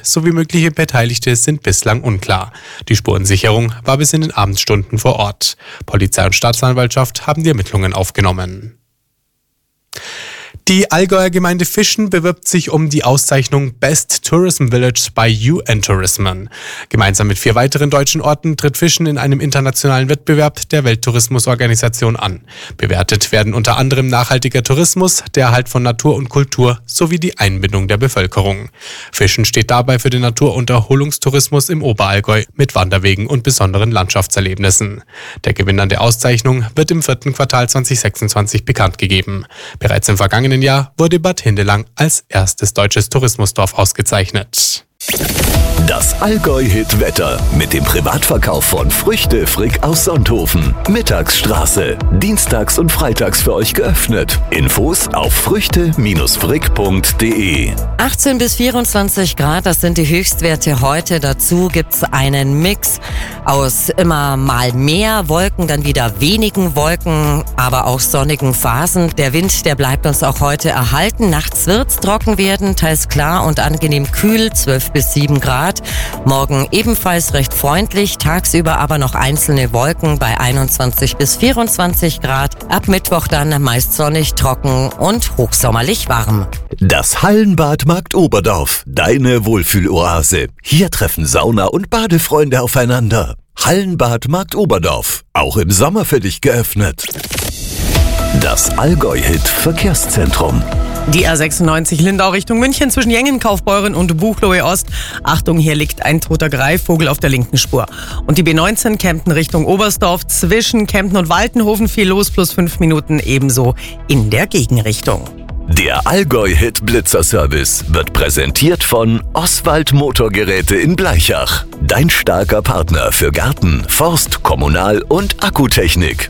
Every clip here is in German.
sowie mögliche Beteiligte sind bislang unklar. Die Spurensicherung war bis in den Abendstunden vor Ort. Polizei und Staatsanwaltschaft haben die Ermittlungen aufgenommen. Die Allgäuer Gemeinde Fischen bewirbt sich um die Auszeichnung Best Tourism Village bei UN Tourism. Gemeinsam mit 4 weiteren deutschen Orten tritt Fischen in einem internationalen Wettbewerb der Welttourismusorganisation an. Bewertet werden unter anderem nachhaltiger Tourismus, der Erhalt von Natur und Kultur sowie die Einbindung der Bevölkerung. Fischen steht dabei für den Natur- und Erholungstourismus im Oberallgäu mit Wanderwegen und besonderen Landschaftserlebnissen. Der Gewinner der Auszeichnung wird im 4. Quartal 2026 bekannt gegeben. Bereits im vergangenen Jahr wurde Bad Hindelang als erstes deutsches Tourismusdorf ausgezeichnet. Das Allgäu-Hit-Wetter mit dem Privatverkauf von Früchte Frick aus Sonthofen. Mittagsstraße. Dienstags und freitags für euch geöffnet. Infos auf früchte-frick.de. 18 bis 24 Grad, das sind die Höchstwerte heute. Dazu gibt's einen Mix aus immer mal mehr Wolken, dann wieder wenigen Wolken, aber auch sonnigen Phasen. Der Wind, der bleibt uns auch heute erhalten. Nachts wird's trocken werden, teils klar und angenehm kühl, 12 bis 7 Grad. Morgen ebenfalls recht freundlich, tagsüber aber noch einzelne Wolken bei 21 bis 24 Grad. Ab Mittwoch dann meist sonnig, trocken und hochsommerlich warm. Das Hallenbad Markt Oberdorf, deine Wohlfühloase. Hier treffen Sauna- und Badefreunde aufeinander. Hallenbad Markt Oberdorf, auch im Sommer für dich geöffnet. Das Allgäu-Hit Verkehrszentrum. Die A96 Lindau Richtung München zwischen Jengen, Kaufbeuren und Buchloe Ost. Achtung, hier liegt ein toter Greifvogel auf der linken Spur. Und die B19 Kempten Richtung Oberstdorf zwischen Kempten und Waltenhofen viel los, plus 5 Minuten ebenso in der Gegenrichtung. Der Allgäu-Hit Blitzer-Service wird präsentiert von Oswald Motorgeräte in Bleichach. Dein starker Partner für Garten, Forst, Kommunal- und Akkutechnik.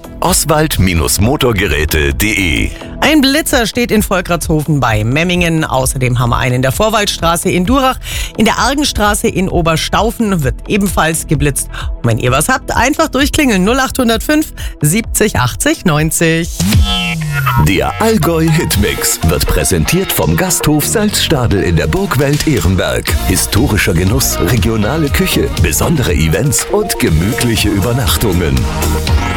Oswald-Motorgeräte.de. Ein Blitzer steht in Volkratshofen bei Memmingen. Außerdem haben wir einen in der Vorwaldstraße in Durach. In der Argenstraße in Oberstaufen wird ebenfalls geblitzt. Und wenn ihr was habt, einfach durchklingeln. 0805 70 80 90. Der Allgäu-Hitmix wird präsentiert vom Gasthof Salzstadel in der Burgwelt Ehrenberg. Historischer Genuss, regionale Küche, besondere Events und gemütliche Übernachtungen.